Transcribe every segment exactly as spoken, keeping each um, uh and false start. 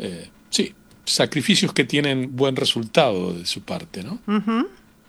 eh, sí, sacrificios que tienen buen resultado de su parte, ¿no? Uh-huh.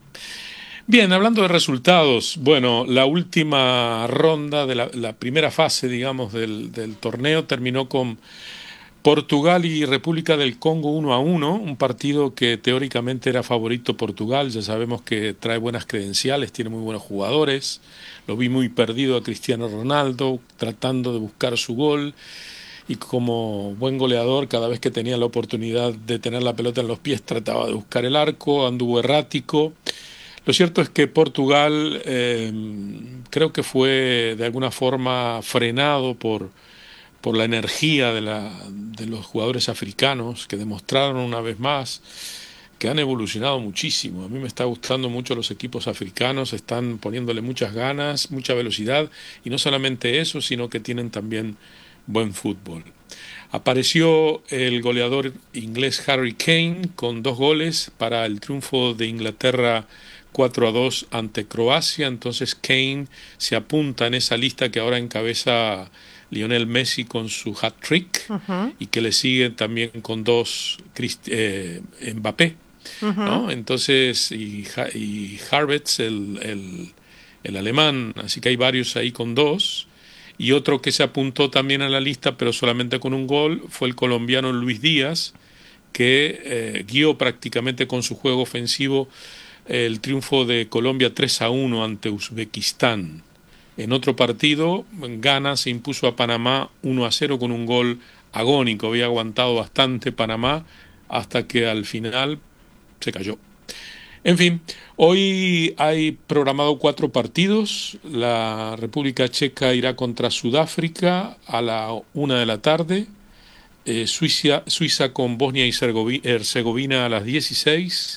Bien, hablando de resultados, bueno, la última ronda de la, la primera fase, digamos, del, del torneo terminó con Portugal y República del Congo uno a uno, un partido que teóricamente era favorito Portugal, ya sabemos que trae buenas credenciales, tiene muy buenos jugadores, lo vi muy perdido a Cristiano Ronaldo, tratando de buscar su gol, y como buen goleador, cada vez que tenía la oportunidad de tener la pelota en los pies, trataba de buscar el arco, anduvo errático. Lo cierto es que Portugal eh, creo que fue de alguna forma frenado por, por la energía de, la, de los jugadores africanos, que demostraron una vez más que han evolucionado muchísimo. A mí me está gustando mucho los equipos africanos, están poniéndole muchas ganas, mucha velocidad, y no solamente eso, sino que tienen también buen fútbol. Apareció el goleador inglés Harry Kane con dos goles para el triunfo de Inglaterra cuatro a dos ante Croacia. Entonces Kane se apunta en esa lista que ahora encabeza Lionel Messi con su hat-trick, Uh-huh. y que le sigue también con dos eh, Mbappé, Uh-huh. ¿no? Entonces, y, y Havertz, el, el, el alemán, así que hay varios ahí con dos. Y otro que se apuntó también a la lista, pero solamente con un gol, fue el colombiano Luis Díaz, que eh, guió prácticamente con su juego ofensivo el triunfo de Colombia tres a uno ante Uzbekistán. En otro partido, Ghana se impuso a Panamá uno a cero con un gol agónico. Había aguantado bastante Panamá hasta que al final se cayó. En fin, hoy hay programado cuatro partidos. La República Checa irá contra Sudáfrica a la una de la tarde. Eh, Suiza, Suiza con Bosnia y Herzegovina a las dieciséis.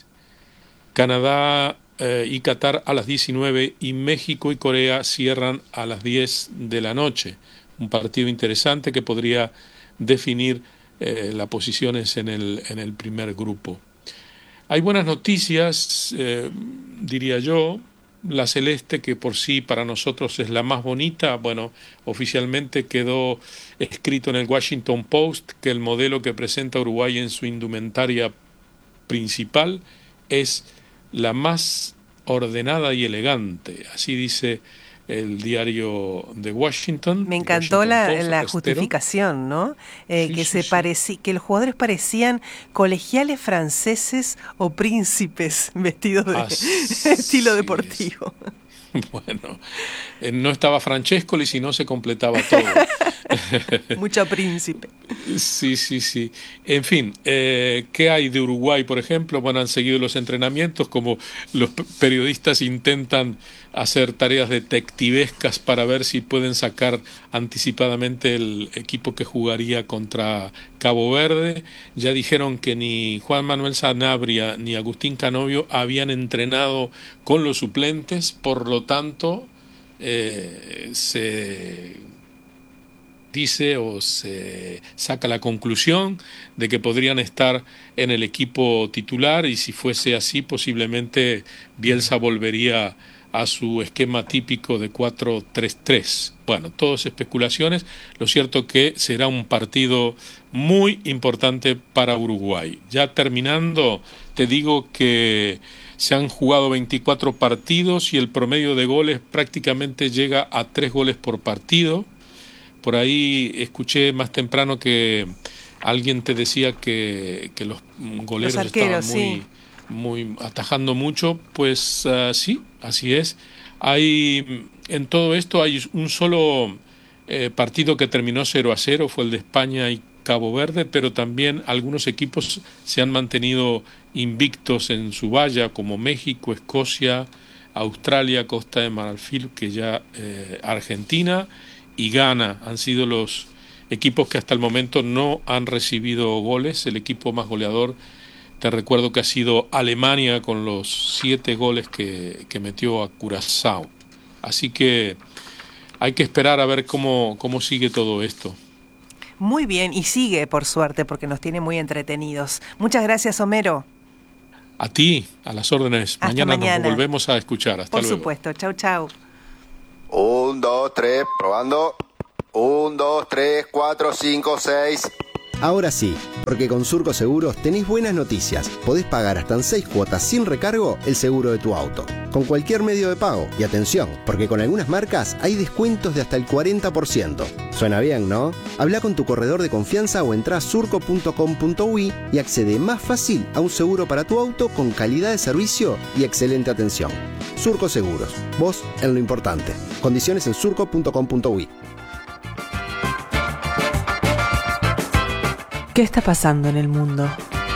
Canadá eh, y Qatar a las diecinueve, y México y Corea cierran a las diez de la noche. Un partido interesante que podría definir eh, las posiciones en el, en el primer grupo. Hay buenas noticias, eh, diría yo. La celeste, que por sí para nosotros es la más bonita, bueno, oficialmente quedó escrito en el Washington Post que el modelo que presenta Uruguay en su indumentaria principal es la más ordenada y elegante. Así dice el diario de Washington. Me encantó Washington la, Post, la Estero. justificación, ¿no? Eh, Sí, que sí, se sí. pareci- que los jugadores parecían colegiales franceses o príncipes vestidos de estilo Así es. deportivo. Bueno, eh, no estaba Francescoli, si no se completaba todo. Mucho príncipe. Sí, sí, sí. En fin, eh, ¿qué hay de Uruguay, por ejemplo? Bueno, han seguido los entrenamientos, como los periodistas intentan hacer tareas detectivescas para ver si pueden sacar anticipadamente el equipo que jugaría contra Cabo Verde. Ya dijeron que ni Juan Manuel Sanabria ni Agustín Canovio habían entrenado con los suplentes, por lo tanto, eh, se dice o se saca la conclusión de que podrían estar en el equipo titular, y si fuese así, posiblemente Bielsa volvería a su esquema típico de cuatro tres tres. Bueno, todas especulaciones. Lo cierto que será un partido muy importante para Uruguay. Ya terminando, te digo que se han jugado veinticuatro partidos y el promedio de goles prácticamente llega a tres goles por partido. Por ahí escuché más temprano que alguien te decía que, que los Los goleros estaban arqueros, sí. muy, muy atajando mucho. Pues uh, sí, así es. Hay, en todo esto hay un solo eh, partido que terminó cero a cero, fue el de España y Cabo Verde, pero también algunos equipos se han mantenido invictos en su valla, como México, Escocia, Australia, Costa de Marfil, que ya eh, Argentina y Ghana han sido los equipos que hasta el momento no han recibido goles. El equipo más goleador, te recuerdo que ha sido Alemania, con los siete goles que, que metió a Curazao. Así que hay que esperar a ver cómo, cómo sigue todo esto. Muy bien, y sigue, por suerte, porque nos tiene muy entretenidos. Muchas gracias, Homero. A ti, a las órdenes. Hasta Mañana nos mañana. volvemos a escuchar. Hasta Por luego. supuesto. Chau, chau. Un, dos, tres, probando. Un, dos, tres, cuatro, cinco, seis. Ahora sí, porque con Surco Seguros tenés buenas noticias. Podés pagar hasta en seis cuotas sin recargo el seguro de tu auto, con cualquier medio de pago. Y atención, porque con algunas marcas hay descuentos de hasta el cuarenta por ciento. Suena bien, ¿no? Habla con tu corredor de confianza o entrá a surco punto com punto uy y accede más fácil a un seguro para tu auto con calidad de servicio y excelente atención. Surco Seguros, vos en lo importante. Condiciones en surco punto com punto uy. ¿Qué está pasando en el mundo?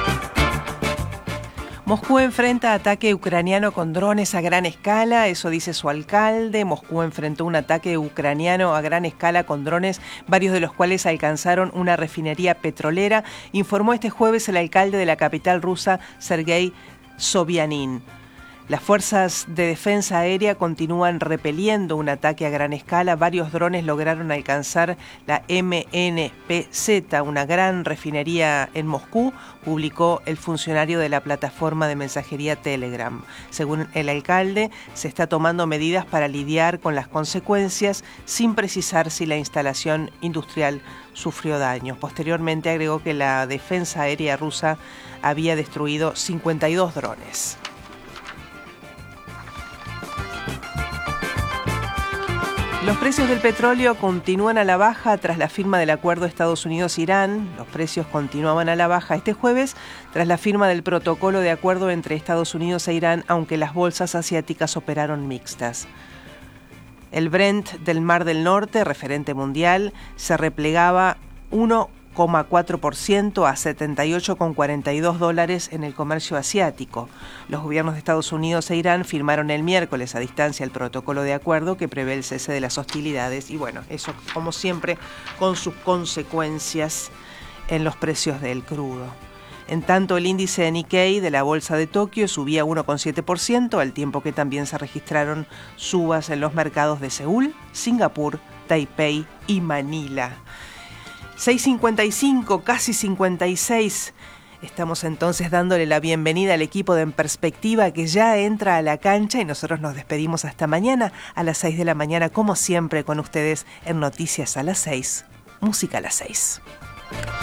Moscú enfrenta ataque ucraniano con drones a gran escala, eso dice su alcalde. Moscú enfrentó un ataque ucraniano a gran escala con drones, varios de los cuales alcanzaron una refinería petrolera, informó este jueves el alcalde de la capital rusa, Sergei Sobyanin. Las fuerzas de defensa aérea continúan repeliendo un ataque a gran escala. Varios drones lograron alcanzar la M N P Z, una gran refinería en Moscú, publicó el funcionario de la plataforma de mensajería Telegram. Según el alcalde, se está tomando medidas para lidiar con las consecuencias, sin precisar si la instalación industrial sufrió daños. Posteriormente agregó que la defensa aérea rusa había destruido cincuenta y dos drones. Los precios del petróleo continúan a la baja tras la firma del acuerdo Estados Unidos-Irán. Los precios continuaban a la baja este jueves tras la firma del protocolo de acuerdo entre Estados Unidos e Irán, aunque las bolsas asiáticas operaron mixtas. El Brent del Mar del Norte, referente mundial, se replegaba uno coma cuatro por ciento a setenta y ocho coma cuarenta y dos dólares en el comercio asiático. Los gobiernos de Estados Unidos e Irán firmaron el miércoles a distancia el protocolo de acuerdo que prevé el cese de las hostilidades y bueno, eso como siempre con sus consecuencias en los precios del crudo. En tanto, el índice de Nikkei de la Bolsa de Tokio subía uno coma siete por ciento, al tiempo que también se registraron subas en los mercados de Seúl, Singapur, Taipei y Manila. seis cincuenta y cinco, casi cincuenta y seis. Estamos entonces dándole la bienvenida al equipo de En Perspectiva que ya entra a la cancha y nosotros nos despedimos hasta mañana a las seis de la mañana, como siempre con ustedes en Noticias a las seis, Música a las seis.